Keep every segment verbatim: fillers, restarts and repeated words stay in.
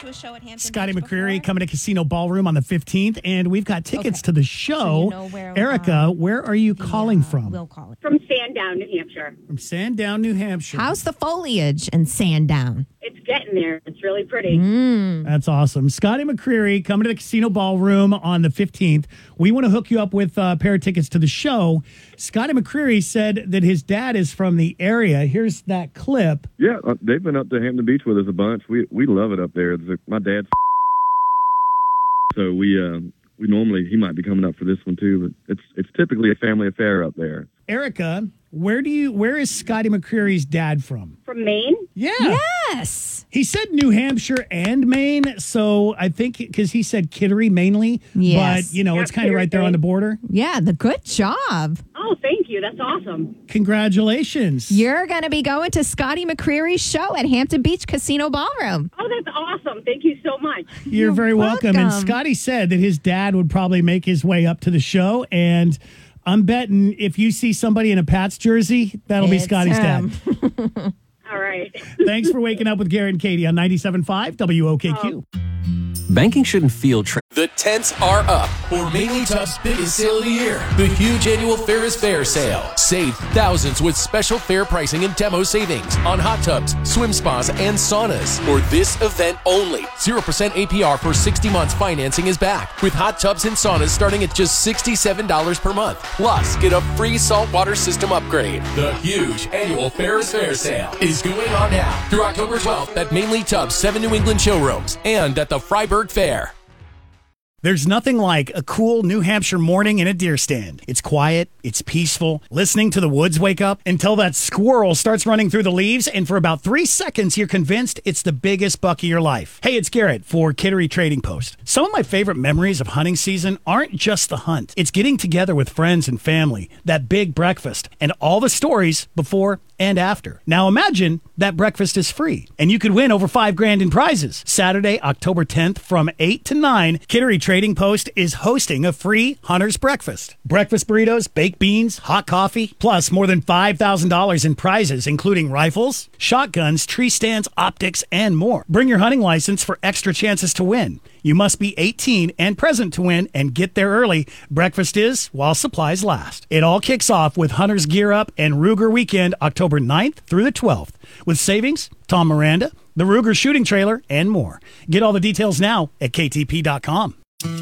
to a show at Hampton Scotty Beach McCreary before? coming to Casino Ballroom on the fifteenth, and we've got tickets Okay. to the show. So you know where, Erica, uh, where are you the, calling uh, from? We'll call it. From Sandown, New Hampshire. From Sandown, New Hampshire. How's the foliage in Sandown? It's getting there. It's really pretty. Mm. That's awesome. Scotty McCreary coming to the Casino Ballroom on the fifteenth. We want to hook you up with a pair of tickets to the show. Scotty McCreary said that his dad is from the area. Here's that clip. Yeah, uh, they've been up to Hampton Beach with us a bunch. We we love it up there. There's a- my dad's so we uh, we normally he might be coming up for this one too, but it's it's typically a family affair up there. Erica, where do you where is Scotty McCreary's dad from? From Maine? Yeah. Yes. He said New Hampshire and Maine, so I think because he said Kittery mainly, Yes. but you know, Yeah, it's kind of right there on the border. Yeah, the good job. Oh, thank you. That's awesome. Congratulations. You're going to be going to Scotty McCreary's show at Hampton Beach Casino Ballroom. Oh, that's awesome. Thank you so much. You're very welcome. And welcome. Scotty said that his dad would probably make his way up to the show, and I'm betting if you see somebody in a Pats jersey, that'll be It's Scotty's him. dad. All right. Thanks for waking up with Garrett and Katie on ninety-seven point five W O K Q. Banking shouldn't feel... Tra- The tents are up for Mainly Tub's biggest sale of the year. The huge annual Ferris Fair sale. Save thousands with special fair pricing and demo savings on hot tubs, swim spas, and saunas. For this event only, zero percent A P R for sixty months financing is back. With hot tubs and saunas starting at just sixty-seven dollars per month. Plus, get a free saltwater system upgrade. The huge annual Ferris Fair sale is going on now through October twelfth at Mainly Tub's seven New England showrooms and at the Freiburg Fair. There's nothing like a cool New Hampshire morning in a deer stand. It's quiet, it's peaceful, listening to the woods wake up until that squirrel starts running through the leaves, and for about three seconds, you're convinced it's the biggest buck of your life. Hey, it's Garrett for Kittery Trading Post. Some of my favorite memories of hunting season aren't just the hunt. It's getting together with friends and family, that big breakfast, and all the stories before and after. Now imagine that breakfast is free, and you could win over five grand in prizes. Saturday, October tenth from eight to nine, Kittery Trading Post is hosting a free Hunter's Breakfast. Breakfast burritos, baked beans, hot coffee, plus more than five thousand dollars in prizes, including rifles, shotguns, tree stands, optics, and more. Bring your hunting license for extra chances to win. You must be eighteen and present to win, and get there early. Breakfast is while supplies last. It all kicks off with Hunter's Gear Up and Ruger Weekend, October ninth through the twelfth. With savings, Tom Miranda, the Ruger Shooting Trailer, and more. Get all the details now at K T P dot com.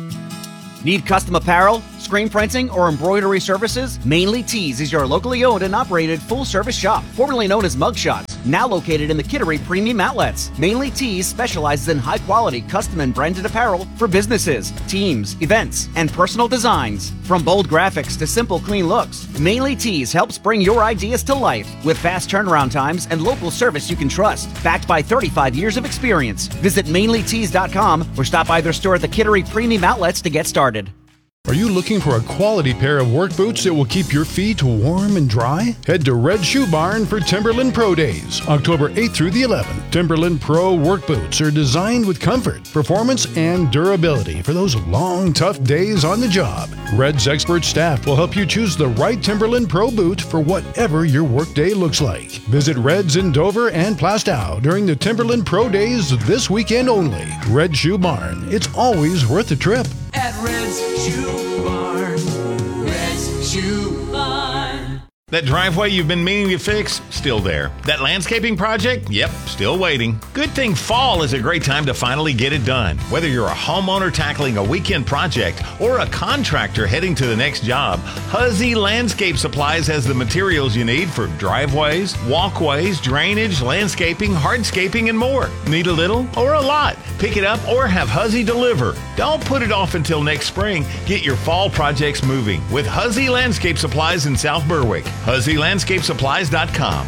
Need custom apparel, screen printing, or embroidery services? Mainly Tees is your locally owned and operated full-service shop, formerly known as Mugshots, now located in the Kittery Premium Outlets. Mainly Tees specializes in high-quality custom and branded apparel for businesses, teams, events, and personal designs. From bold graphics to simple, clean looks, Mainly Tees helps bring your ideas to life with fast turnaround times and local service you can trust. Backed by thirty-five years of experience. Visit mainly tees dot com or stop by their store at the Kittery Premium Outlets to get started. Are you looking for a quality pair of work boots that will keep your feet warm and dry? Head to Red Shoe Barn for Timberland Pro Days, October eighth through the eleventh. Timberland Pro work boots are designed with comfort, performance, and durability for those long, tough days on the job. Red's expert staff will help you choose the right Timberland Pro boot for whatever your workday looks like. Visit Red's in Dover and Plastow during the Timberland Pro Days this weekend only. Red Shoe Barn. It's always worth the trip. At Red's Shoe Barn. Red's Shoe Barn. That driveway you've been meaning to fix? Still there. That landscaping project? Yep, still waiting. Good thing fall is a great time to finally get it done. Whether you're a homeowner tackling a weekend project or a contractor heading to the next job, Huzzy Landscape Supplies has the materials you need for driveways, walkways, drainage, landscaping, hardscaping, and more. Need a little or a lot? Pick it up or have Huzzy deliver. Don't put it off until next spring. Get your fall projects moving with Huzzy Landscape Supplies in South Berwick. Huzzy Landscape Supplies dot com.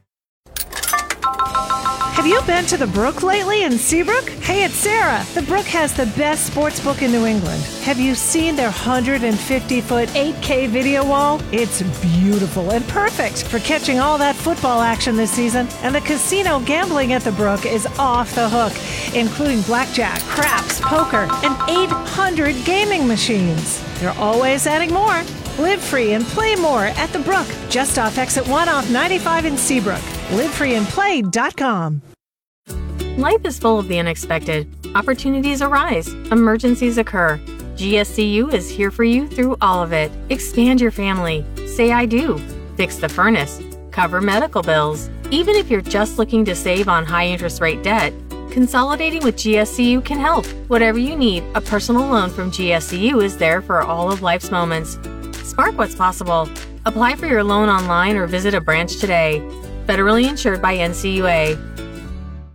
Have you been to the Brook lately in Seabrook? Hey, it's Sarah. The Brook has the best sports book in New England. Have you seen their one hundred fifty foot eight K video wall? It's beautiful and perfect for catching all that football action this season. And the casino gambling at the Brook is off the hook, including blackjack, craps, poker, and eight hundred gaming machines. They're always adding more. Live free and play more at the Brook, just off exit one off ninety-five in Seabrook. live free and play dot com. Life is full of the unexpected. Opportunities arise. Emergencies occur. G S C U is here for you through all of it. Expand your family. Say I do. Fix the furnace. Cover medical bills. Even if you're just looking to save on high interest rate debt, consolidating with G S C U can help. Whatever you need, a personal loan from G S C U is there for all of life's moments. Spark what's possible. Apply for your loan online or visit a branch today. Federally insured by N C U A.